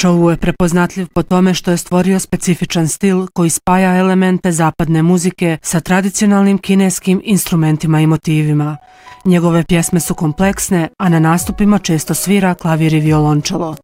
Chou Wu je prepoznatljiv po tome što je stvorio specifičan stil koji spaja elemente zapadne muzike sa tradicionalnim kineskim instrumentima i motivima. Njegove pjesme su kompleksne, a na nastupima često svira klavir i violončelo.